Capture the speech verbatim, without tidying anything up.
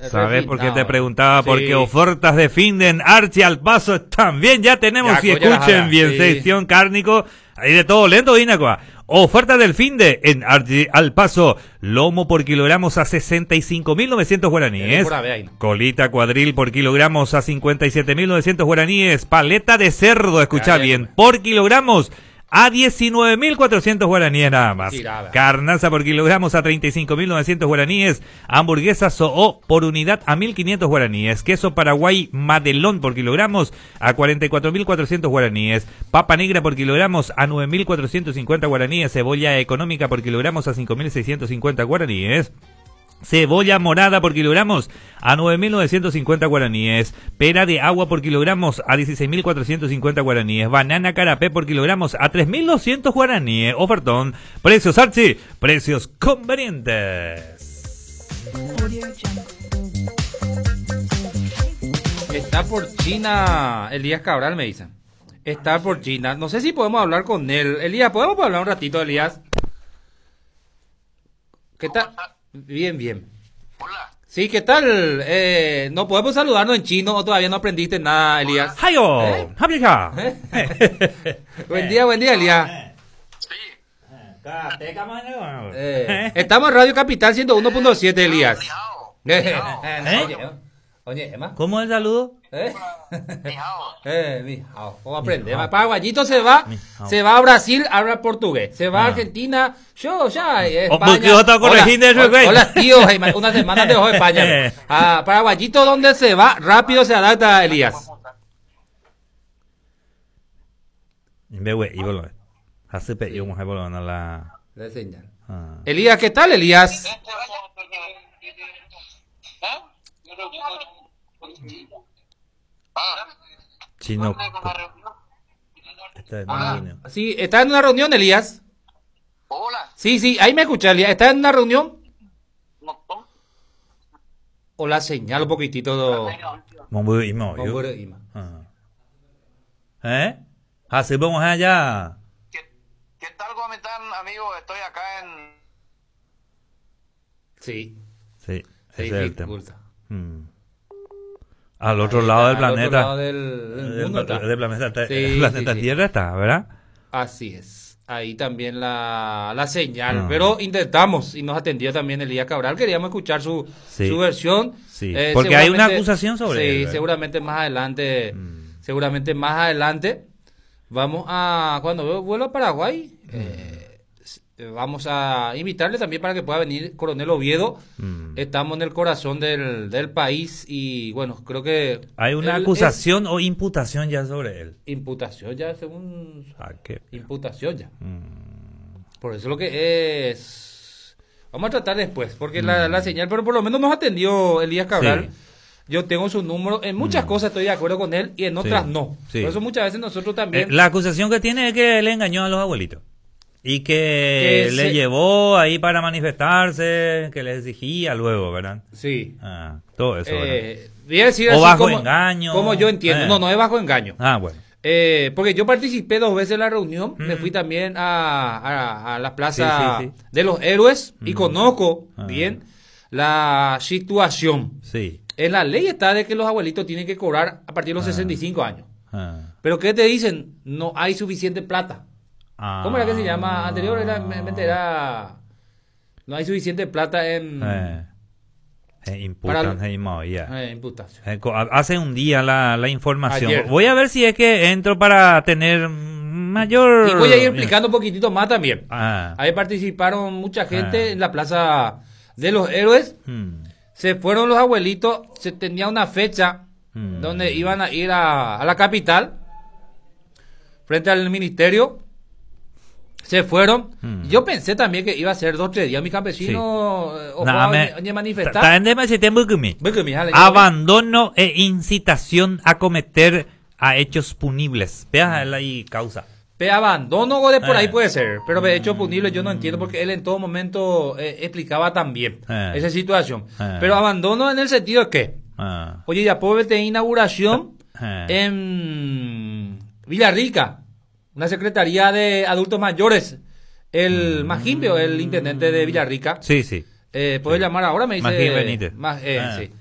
¿Sabes por qué te preguntaba? Sí. Porque ofertas de fin de en Archi al Paso también ya tenemos, y escuchen bien, sí. Sección cárnico, ahí de todo lento, Inacua. Oferta del fin de en Archi al Paso, lomo por kilogramos a sesenta y cinco mil novecientos guaraníes, colita cuadril por kilogramos a cincuenta y siete mil novecientos guaraníes, paleta de cerdo, escucha bien, por kilogramos a diecinueve mil cuatrocientos guaraníes nada más. Tirada. Carnaza por kilogramos a treinta y cinco mil novecientos guaraníes. Hamburguesa Soo por unidad a mil quinientos guaraníes. Queso Paraguay Madelón por kilogramos a cuarenta y cuatro mil cuatrocientos guaraníes. Papa negra por kilogramos a nueve mil cuatrocientos cincuenta guaraníes. Cebolla económica por kilogramos a cinco mil seiscientos cincuenta guaraníes. Cebolla morada por kilogramos a nueve mil novecientos cincuenta guaraníes. Pera de agua por kilogramos a dieciséis mil cuatrocientos cincuenta guaraníes. Banana carapé por kilogramos a tres mil doscientos guaraníes. Ofertón. Precios Archi. Precios convenientes. Está por China Elías Cabral, me dicen. Está por China. No sé si podemos hablar con él. Elías, ¿podemos hablar un ratito, Elías? ¿Qué tal? Bien, bien. Hola. Sí, ¿qué tal? Eh, ¿no podemos saludarnos en chino o todavía no aprendiste nada, Elías? ¡Hayo! ¿Eh? ¿Eh? Buen día, buen día, Elías. Sí. Eh, estamos en Radio Capital ciento uno punto siete, Elías. ¿Eh? Oye, oye, Emma. ¿Cómo es el saludo? ¿Eh? Eh, mi hao. Vamos a aprender. Paraguayito se va, se va a Brasil, habla portugués. Se va a Argentina, yo ya, España. Hola, hola, hola tío, una semana de hoy España. A Paraguayito, ¿dónde se va? Rápido se adapta, Elías. Elías, ¿qué tal, Elías? Chino. Está en una reunión. Sí, está en una reunión, Elías. Hola. Sí, sí, ahí me escucha, Elías. ¿Está en una reunión? O la señal un poquitito. ¿Eh? Así vamos allá. ¿Qué, ¿Qué tal, cómo están, amigos? Estoy acá en... Sí. Sí, ese es el tema. Hmm. Al otro lado del al planeta. Otro lado del, del, mundo del, del planeta, sí, el planeta sí, Tierra sí. Está, ¿verdad? Así es. Ahí también la, la señal. No. Pero intentamos y nos atendió también Elías Cabral. Queríamos escuchar su, sí. su versión. Sí. Eh, Porque hay una acusación sobre sí, él. Sí, seguramente más adelante. Mm. Seguramente más adelante. Vamos a. Cuando vuelva a Paraguay. Mm. Eh, Vamos a invitarle también para que pueda venir Coronel Oviedo. Mm. Estamos en el corazón del, del país y bueno, creo que... ¿Hay una acusación es, o imputación ya sobre él? Imputación ya, según... ¿A qué? Imputación ya. Mm. Por eso lo que es... Vamos a tratar después, porque mm. la, la señal, pero por lo menos nos atendió Elías Cabral. Sí. Yo tengo su número, en muchas mm. cosas estoy de acuerdo con él y en otras sí. no. Sí. Por eso muchas veces nosotros también... Eh, la acusación que tiene es que él engañó a los abuelitos. Y que, que le se... llevó ahí para manifestarse, que le exigía luego, ¿verdad? Sí. Ah, todo eso, eh, decir o así bajo como, engaño. Como yo entiendo. Eh. No, no es bajo engaño. Ah, bueno. Eh, porque yo participé dos veces en la reunión. Mm. Me fui también a, a, a la Plaza sí, sí, sí. de los Héroes mm. y conozco ah. bien la situación. Sí. En la ley está de que los abuelitos tienen que cobrar a partir de los ah. sesenta y cinco años. Ah. Pero ¿qué te dicen? No hay suficiente plata. Ah. ¿Cómo era que se llama? Anterior era, era no hay suficiente plata en eh, eh, imputan, para, eh, yeah. eh, imputación. Eh, hace un día la, la información. Ayer. Voy a ver si es que entro para tener mayor... Y voy a ir explicando un poquitito más también. Ah. Ahí participaron mucha gente ah. en la Plaza de los Héroes. Hmm. Se fueron los abuelitos, se tenía una fecha hmm. donde iban a ir a, a la capital frente al ministerio. Se fueron. Hmm. Yo pensé también que iba a ser dos, tres días. Mi campesino sí. o nah, me, a manifestar. Abandono e incitación a cometer a hechos punibles. Vea ahí causa. Pe abandono o de por eh. ahí puede ser. Pero de hechos punibles yo no entiendo porque él en todo momento eh, explicaba también eh. esa situación. Eh. Pero abandono en el sentido de que, eh. oye, ya puede tener inauguración eh. en Villarrica. Una secretaría de adultos mayores. El mm. Majimbio, el intendente de Villarrica. Sí, sí. Eh, ¿Puede sí. llamar ahora? Me dice. Magín Benítez. Más, eh, ah. sí.